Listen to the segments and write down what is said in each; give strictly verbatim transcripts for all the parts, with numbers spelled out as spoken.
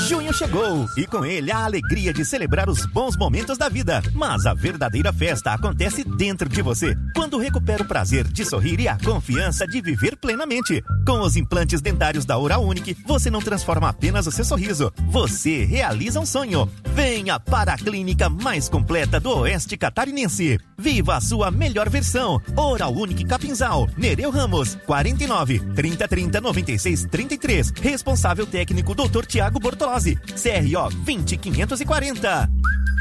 Junho chegou e com ele a alegria de celebrar os bons momentos da vida. Mas a verdadeira festa acontece dentro de você, quando recupera o prazer de sorrir e a confiança de viver plenamente. Com os implantes dentários da Oral Unique, você não transforma apenas o seu sorriso, você realiza um sonho. Venha para a clínica mais completa do Oeste Catarinense. Viva a sua melhor versão. Oral Unique Capinzal, Nereu Ramos, quarenta e nove, trinta, trinta, noventa e seis, trinta e três. Responsável técnico doutor Tiago Bortolozzi, C R O vinte quinhentos e quarenta.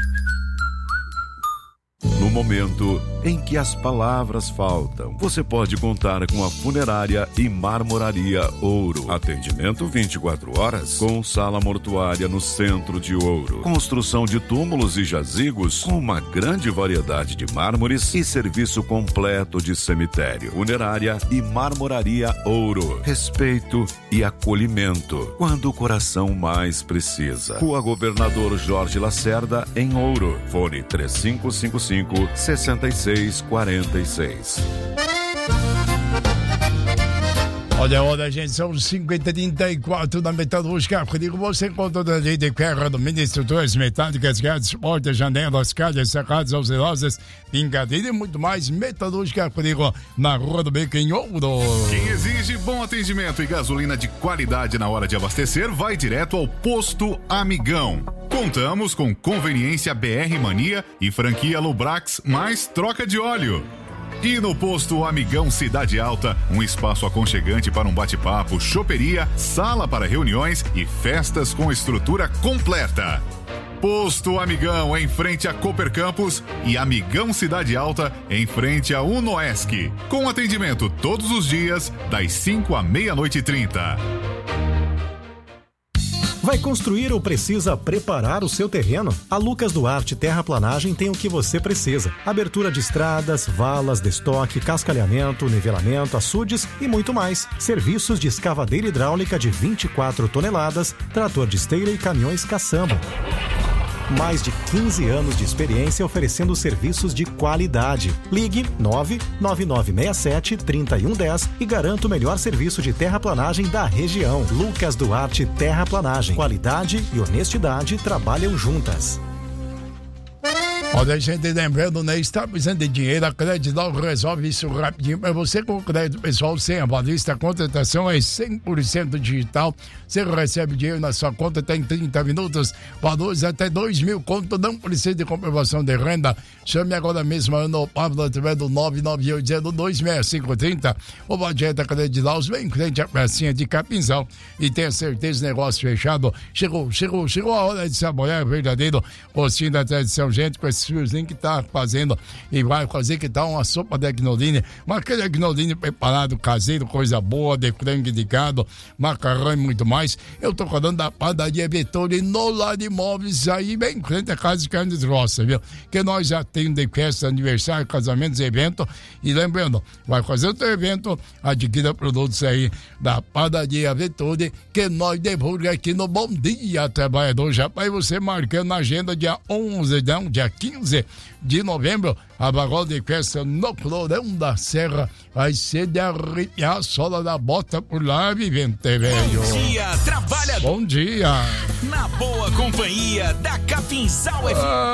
No momento em que as palavras faltam, você pode contar com a Funerária e Marmoraria Ouro. Atendimento vinte e quatro horas, com sala mortuária no centro de Ouro. Construção de túmulos e jazigos com uma grande variedade de mármores e serviço completo de cemitério. Funerária e Marmoraria Ouro. Respeito e acolhimento quando o coração mais precisa. Rua Governador Jorge Lacerda, em Ouro. Fone três cinco cinco cinco, seis seis quatro seis. Olha, olha, gente, são cinquenta e trinta e quatro na Metalúrgica. Comigo você encontra da lei de ferro, alumínio, estruturas metálicas, grades, portas, janelas, calhas, sacadas, alcelosas, pingadeira e muito mais. Metalúrgica comigo na Rua do Beco, em Ouro. Quem exige bom atendimento e gasolina de qualidade na hora de abastecer, vai direto ao Posto Amigão. Contamos com conveniência B R Mania e franquia Lubrax, mais troca de óleo. E no Posto Amigão Cidade Alta, um espaço aconchegante para um bate-papo, choperia, sala para reuniões e festas com estrutura completa. Posto Amigão, em frente a Cooper Campus, e Amigão Cidade Alta, em frente a Unoesc. Com atendimento todos os dias, das cinco à meia-noite e trinta. Vai construir ou precisa preparar o seu terreno? A Lucas Duarte Terraplanagem tem o que você precisa. Abertura de estradas, valas, destoque, cascalhamento, nivelamento, açudes e muito mais. Serviços de escavadeira hidráulica de vinte e quatro toneladas, trator de esteira e caminhões caçamba. Mais de quinze anos de experiência oferecendo serviços de qualidade. Ligue nove nove nove seis sete, três um um zero e garanta o melhor serviço de terraplanagem da região. Lucas Duarte Terraplanagem. Qualidade e honestidade trabalham juntas. Olha, a gente lembrando, né? Está precisando de dinheiro, a Credital resolve isso rapidinho. Para você com o crédito pessoal sem avalista, a contratação é cem por cento digital. Você recebe dinheiro na sua conta até em trinta minutos. Valores até dois mil conto, não precisa de comprovação de renda. Chame agora mesmo a Ana ou Pablo através do nove nove oito zero dois seis cinco três zero. O Badieta Credital vem em frente à pracinha de Capinzal e tenha certeza, negócio fechado. Chegou, chegou, chegou a hora de saborear o verdadeiro postinho da tradição, gente, com esse friozinho que tá fazendo e vai fazer que tá uma sopa de agnoline, mas aquele agnoline preparado caseiro, coisa boa, de frango de gado, macarrão e muito mais. Eu tô falando da padaria Vettori no Lar Imóveis, aí bem em frente à Casa de Carnes Roça, viu? Que nós já temos de festa, aniversário, casamentos, evento, e lembrando, vai fazer o teu evento, adquira produtos aí da padaria Vettori, que nós divulgamos aqui no Bom Dia Trabalhador, já para você marcando na agenda dia onze, não, dia quinze de novembro, a bagulho de festa no Florão da Serra, vai ser de arrepiar a sola da bota por lá, vivente, velho. Bom dia, trabalhador. Bom dia. Na boa companhia da Capinzal F M.